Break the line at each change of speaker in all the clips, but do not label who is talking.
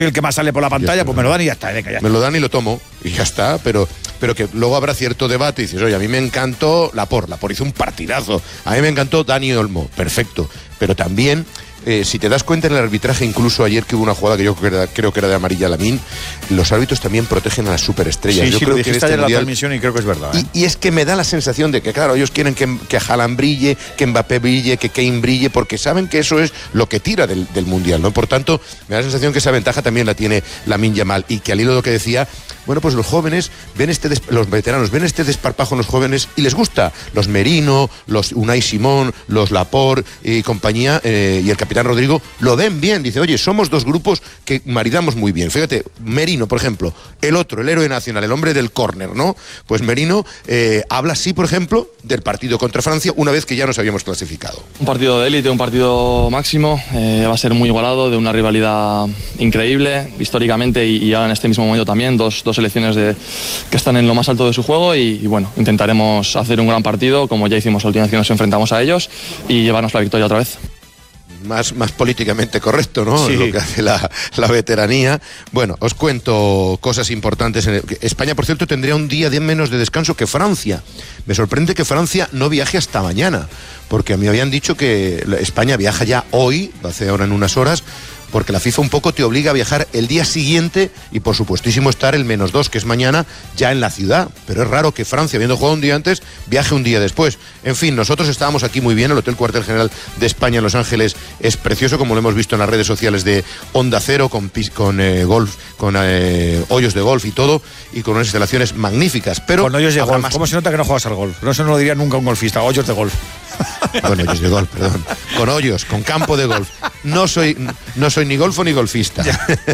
el que más sale por la pantalla, pues me lo dan y ya está. Venga, ya.
Me lo dan y lo tomo y ya está, pero que luego habrá cierto debate y dices, oye, a mí me encantó Laporte hizo un partidazo, a mí me encantó Dani Olmo, perfecto, pero también... si te das cuenta en el arbitraje, incluso ayer que hubo una jugada que yo creo que era de amarilla a Lamine, los árbitros también protegen a las superestrellas.
Sí,
yo creo
lo dijiste
que
ayer en la transmisión y creo que es verdad.
Y es que me da la sensación de que, claro, ellos quieren que Haaland brille, que Mbappé brille, que Kane brille, porque saben que eso es lo que tira del Mundial, ¿no? Por tanto, me da la sensación que esa ventaja también la tiene Lamine Yamal, y que al hilo de lo que decía, bueno, pues los jóvenes ven los veteranos ven este desparpajo en los jóvenes y les gusta. Los Merino, los Unai Simón, los Laporte y compañía, y el capitán Rodrigo lo ven bien. Dice, oye, somos dos grupos que maridamos muy bien. Fíjate, Merino, por ejemplo, el otro, el héroe nacional, el hombre del córner, ¿no? Pues Merino habla así, por ejemplo, del partido contra Francia una vez que ya nos habíamos clasificado.
Un partido de élite, un partido máximo, va a ser muy igualado, de una rivalidad increíble, históricamente y ahora en este mismo momento también, dos selecciones que están en lo más alto de su juego y bueno, intentaremos hacer un gran partido, como ya hicimos la última vez que nos enfrentamos a ellos, y llevarnos la victoria otra vez.
Más políticamente correcto, ¿no?
Sí.
Lo que hace la veteranía. Bueno, os cuento cosas importantes. España, por cierto, tendría un día de menos de descanso que Francia. Me sorprende que Francia no viaje hasta mañana, porque me habían dicho que España viaja ya hoy, hace ahora en unas horas, porque la FIFA un poco te obliga a viajar el día siguiente y por supuestísimo estar el -2, que es mañana, ya en la ciudad. Pero es raro que Francia, habiendo jugado un día antes, viaje un día después. En fin, nosotros estábamos aquí muy bien. El Hotel Cuartel General de España en Los Ángeles es precioso, como lo hemos visto en las redes sociales de Onda Cero, con golf, con hoyos de golf y todo, y con unas instalaciones magníficas. Pero
con hoyos de golf. ¿Cómo se nota que no juegas al golf? No, eso no lo diría nunca un golfista, hoyos de golf.
Con hoyos de golf, perdón. Con hoyos, con campo de golf. No soy ni golfo ni golfista.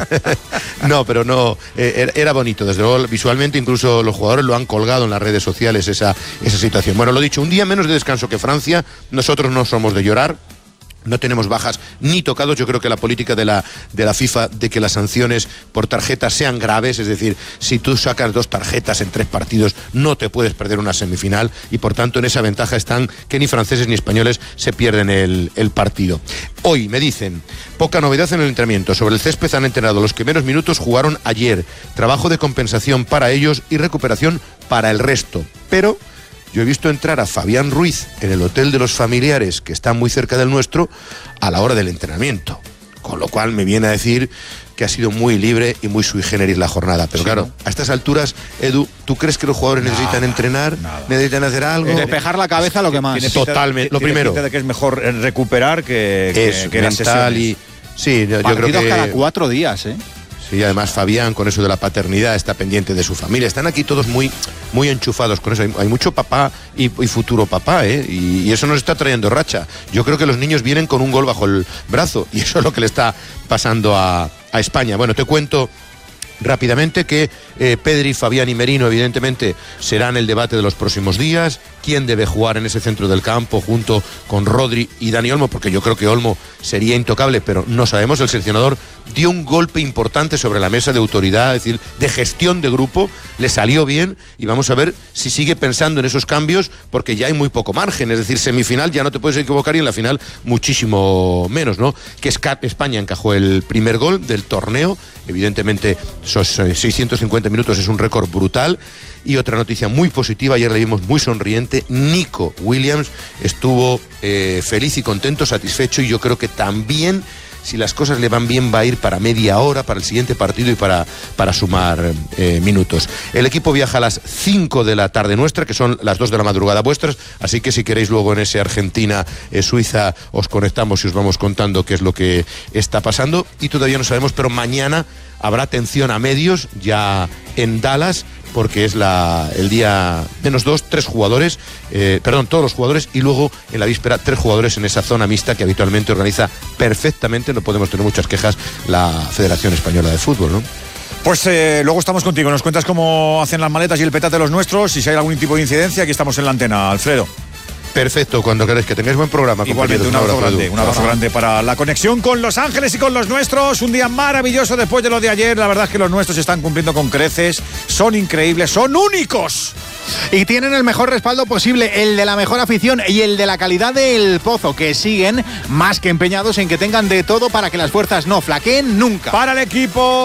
No, pero no, era bonito, desde luego, visualmente. Incluso los jugadores lo han colgado en las redes sociales, esa situación. Bueno, lo dicho, un día menos de descanso que Francia. Nosotros no somos de llorar. No tenemos bajas ni tocados. Yo creo que la política de la FIFA de que las sanciones por tarjetas sean graves, es decir, si tú sacas 2 tarjetas en 3 partidos, no te puedes perder una semifinal, y por tanto en esa ventaja están que ni franceses ni españoles se pierden el partido. Hoy me dicen, poca novedad en el entrenamiento. Sobre el césped han entrenado los primeros minutos, jugaron ayer. Trabajo de compensación para ellos y recuperación para el resto. Pero yo he visto entrar a Fabián Ruiz en el hotel de los familiares, que está muy cerca del nuestro, a la hora del entrenamiento. Con lo cual me viene a decir que ha sido muy libre y muy sui generis la jornada. Pero sí, claro, a estas alturas, Edu, ¿tú crees que los jugadores necesitan entrenar? ¿Necesitan hacer algo?
Despejar la cabeza lo que más.
Totalmente. Lo primero.
Tiene pinta de que es mejor recuperar que las sesiones.
Sí, yo creo que
cada 4 días, ¿eh?
Sí, además Fabián, con eso de la paternidad, está pendiente de su familia. Están aquí todos muy enchufados con eso. Hay mucho papá y futuro papá, ¿eh? Y eso nos está trayendo racha. Yo creo que los niños vienen con un gol bajo el brazo, y eso es lo que le está pasando a España. Bueno, te cuento rápidamente que Pedri, Fabián y Merino evidentemente serán el debate de los próximos días. ¿Quién debe jugar en ese centro del campo junto con Rodri y Dani Olmo? Porque yo creo que Olmo sería intocable, pero no sabemos. El seleccionador dio un golpe importante sobre la mesa de autoridad, es decir, de gestión de grupo. Le salió bien y vamos a ver si sigue pensando en esos cambios, porque ya hay muy poco margen. Es decir, semifinal ya no te puedes equivocar, y en la final muchísimo menos, ¿no? Que España encajó el primer gol del torneo. Evidentemente esos 650 minutos es un récord brutal. Y otra noticia muy positiva, ayer le vimos muy sonriente, Nico Williams estuvo feliz y contento, satisfecho, y yo creo que también, si las cosas le van bien, va a ir para media hora para el siguiente partido y para sumar minutos. El equipo viaja a las 5 de la tarde nuestra, que son las 2 de la madrugada vuestras, así que si queréis luego en ese Argentina-Suiza os conectamos y os vamos contando qué es lo que está pasando. Y todavía no sabemos, pero mañana habrá atención a medios ya en Dallas, porque es el día -2, 3 jugadores, todos los jugadores, y luego en la víspera 3 jugadores en esa zona mixta que habitualmente organiza perfectamente, no podemos tener muchas quejas, la Federación Española de Fútbol, ¿no?
Pues luego estamos contigo, nos cuentas cómo hacen las maletas y el petate de los nuestros, y si hay algún tipo de incidencia, aquí estamos en la antena, Alfredo.
Perfecto, cuando queráis, que tengáis buen programa.
Igualmente, un abrazo grande para la conexión con Los Ángeles y con los nuestros. Un día maravilloso después de lo de ayer. La verdad es que los nuestros están cumpliendo con creces, son increíbles, son únicos.
Y tienen el mejor respaldo posible, el de la mejor afición y el de la calidad del Pozo, que siguen más que empeñados en que tengan de todo para que las fuerzas no flaqueen nunca.
Para el equipo